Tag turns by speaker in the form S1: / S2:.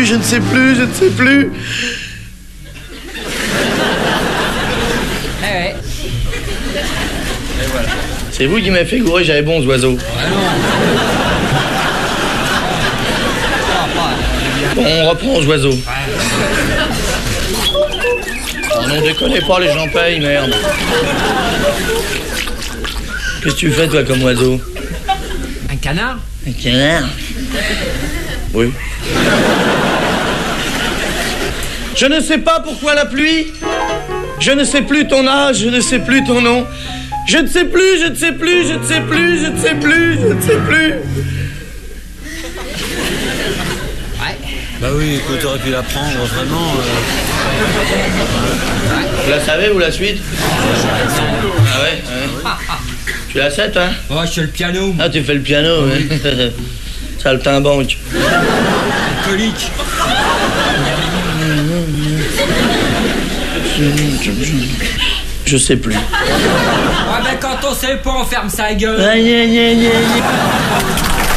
S1: je ne sais plus, je ne sais plus.
S2: Ouais.
S3: Et voilà.
S1: C'est vous qui m'avez fait gourer, j'avais bons oiseaux. Bon, on reprend aux oiseaux. Oh non, déconnez pas, les gens payent, merde. Qu'est-ce que tu fais, toi, comme oiseau?
S2: Un canard?
S1: Un canard? Oui. Je ne sais pas pourquoi la pluie. Je ne sais plus ton âge, je ne sais plus ton nom. Je ne sais plus, je ne sais plus, je ne sais plus, je ne sais plus, je ne sais plus.
S2: Ouais.
S3: Bah oui, écoute, t'aurais pu la prendre, vraiment.
S1: Vous la savez, vous, la suite? Ah ouais, ouais. Tu la sais, toi?
S2: Oh, je fais le piano.
S1: Ah, tu fais le piano, ouais. Saltimbanque.
S2: Colique.
S1: Je sais plus.
S2: Ouais, ben quand on sait pas, on ferme sa gueule.
S1: Aïe, aïe, aïe, aïe.